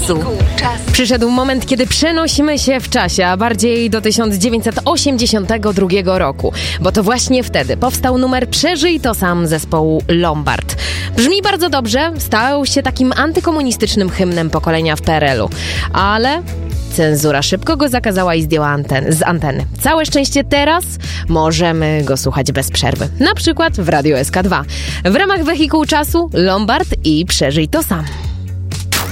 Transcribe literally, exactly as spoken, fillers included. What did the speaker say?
czasu. Przyszedł moment, kiedy przenosimy się w czasie, a bardziej do tysiąc dziewięćset osiemdziesiątego drugiego roku, bo to właśnie wtedy powstał numer Przeżyj to sam zespołu Lombard. Brzmi bardzo dobrze, stał się takim antykomunistycznym hymnem pokolenia w P R L u, ale cenzura szybko go zakazała i zdjęła anten- z anteny. Całe szczęście teraz możemy go słuchać bez przerwy. Na przykład w Radiu S K dwa. W ramach Wehikułu Czasu Lombard i Przeżyj to sam.